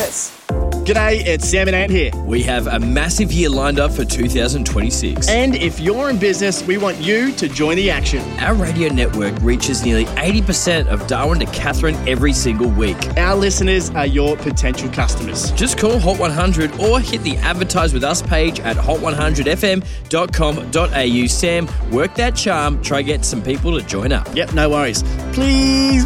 business. G'day, it's Sam and Ant here. We have a massive year lined up for 2026. And if you're in business, we want you to join the action. Our radio network reaches nearly 80% of Darwin to Katherine every single week. Our listeners are your potential customers. Just call Hot 100 or hit the Advertise With Us page at hot100fm.com.au. Sam, work that charm. Try get some people to join up. Yep, no worries. Please.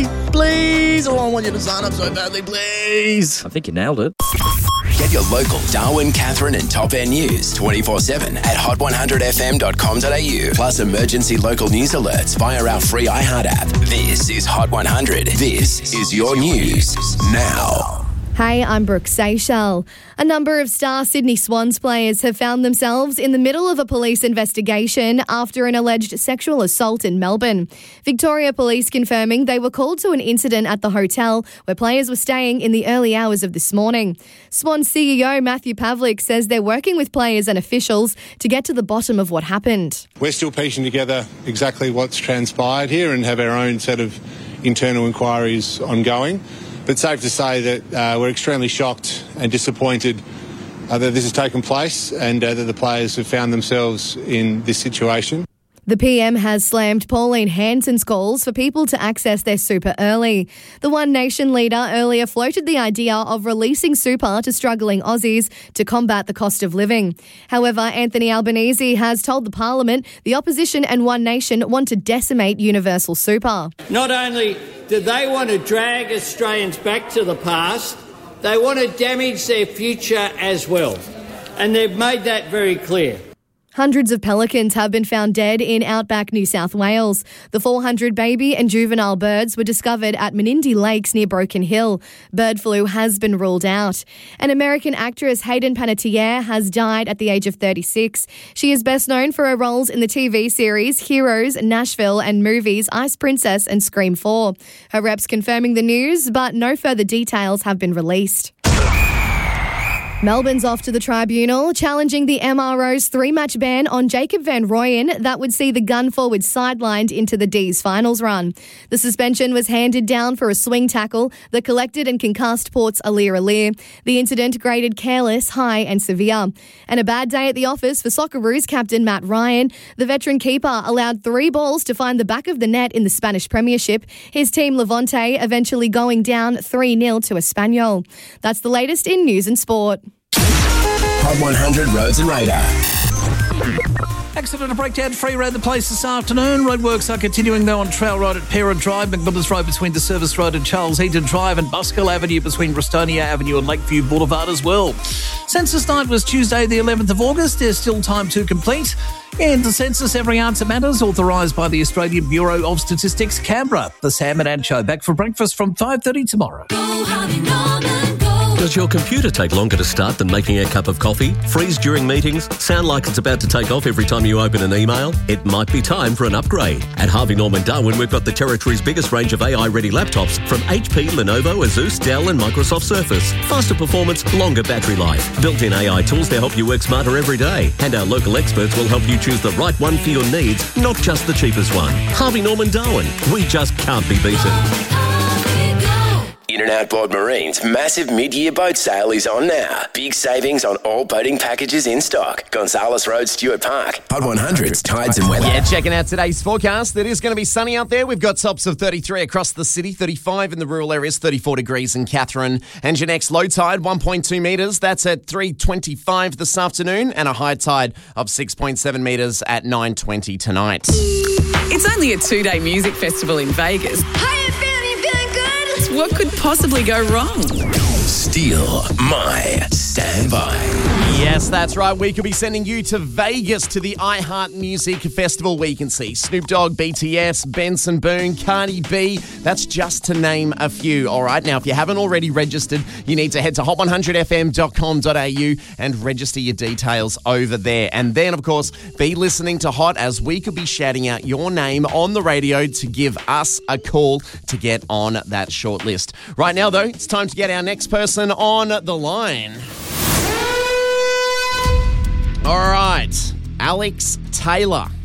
Oh, I want you to sign up so badly, please. I think you nailed it. Get your local Darwin, Katherine and Top End news 24/7 at hot100fm.com.au. Plus emergency local news alerts via our free iHeart app. This is Hot 100. This is your news now. Hey, I'm Brooke Seychelles. A number of star Sydney Swans players have found themselves in the middle of a police investigation after an alleged sexual assault in Melbourne. Victoria Police confirming they were called to an incident at the hotel where players were staying in the early hours of this morning. Swans CEO Matthew Pavlik says they're working with players and officials to get to the bottom of what happened. We're still piecing together exactly what's transpired here and have our own set of internal inquiries ongoing. But safe to say that we're extremely shocked and disappointed that this has taken place and that the players have found themselves in this situation. The PM has slammed Pauline Hanson's calls for people to access their super early. The One Nation leader earlier floated the idea of releasing super to struggling Aussies to combat the cost of living. However, Anthony Albanese has told the Parliament the opposition and One Nation want to decimate universal super. Not only do they want to drag Australians back to the past, they want to damage their future as well. And they've made that very clear. Hundreds of pelicans have been found dead in outback New South Wales. The 400 baby and juvenile birds were discovered at Menindee Lakes near Broken Hill. Bird flu has been ruled out. And American actress Hayden Panettiere has died at the age of 36. She is best known for her roles in the TV series Heroes, Nashville and movies Ice Princess and Scream 4. Her reps confirming the news, but no further details have been released. Melbourne's off to the tribunal, challenging the MRO's 3-match ban on Jacob van Rooyen that would see the gun forward sidelined into the D's finals run. The suspension was handed down for a swing tackle that collected and concussed Port's Aliir. The incident graded careless, high and severe. And a bad day at the office for Socceroos captain Matt Ryan. The veteran keeper allowed 3 balls to find the back of the net in the Spanish Premiership. His team Levante eventually going down 3-0 to Espanyol. That's the latest in news and sport. Hot 100 Roads and Radar. Accident and breakdown free around the place this afternoon. Roadworks are continuing though on Trail Road at Parent Drive, McMillan's Road between the Service Road and Charles Eaton Drive, and Buskill Avenue between Restonia Avenue and Lakeview Boulevard as well. Census night was Tuesday the 11th of August. There's still time to complete. In the census, every answer matters, authorised by the Australian Bureau of Statistics, Canberra. The Sam and Ant Show back for breakfast from 5:30 tomorrow. Does your computer take longer to start than making a cup of coffee? Freeze during meetings? Sound like it's about to take off every time you open an email? It might be time for an upgrade. At Harvey Norman Darwin, we've got the territory's biggest range of AI-ready laptops from HP, Lenovo, Asus, Dell and Microsoft Surface. Faster performance, longer battery life. Built-in AI tools to help you work smarter every day. And our local experts will help you choose the right one for your needs, not just the cheapest one. Harvey Norman Darwin. We just can't be beaten. In and Outboard Marine's massive mid-year boat sale is on now. Big savings on all boating packages in stock. Gonzales Road, Stuart Park. Hot 100's Tides and Weather. Yeah, checking out today's forecast. It is going to be sunny out there. We've got tops of 33 across the city, 35 in the rural areas, 34 degrees in Katherine. And your next low tide, 1.2 metres. That's at 3:25 this afternoon. And a high tide of 6.7 metres at 9:20 tonight. It's only a 2-day music festival in Vegas. Hiya, Fanny, feeling good? What could possibly go wrong? Steal my standby. Yes, that's right. We could be sending you to Vegas to the iHeart Music Festival where you can see Snoop Dogg, BTS, Benson Boone, Cardi B. That's just to name a few. All right. Now, if you haven't already registered, you need to head to hot100fm.com.au and register your details over there. And then, of course, be listening to Hot as we could be shouting out your name on the radio to give us a call to get on that short list. Right now, though, it's time to get our next person on the line. All right, Alex Taylor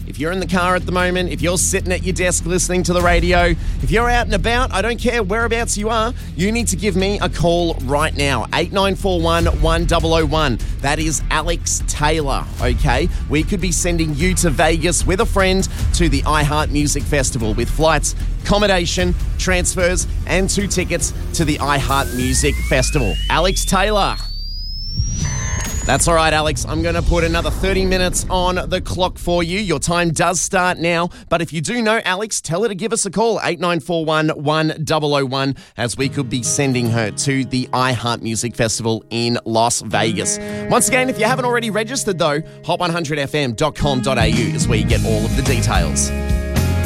if you're in the car at the moment, if you're sitting at your desk listening to the radio, if you're out and about, I don't care whereabouts you are, you need to give me a call right now. 8941 1001. That is Alex Taylor, okay? We could be sending you to Vegas with a friend to the iHeart Music Festival with flights, accommodation, transfers, and 2 tickets to the iHeart Music Festival. Alex Taylor. That's all right, Alex. I'm going to put another 30 minutes on the clock for you. Your time does start now. But if you do know Alex, tell her to give us a call, 8941 1001, as we could be sending her to the iHeart Music Festival in Las Vegas. Once again, if you haven't already registered, though, hot100fm.com.au is where you get all of the details.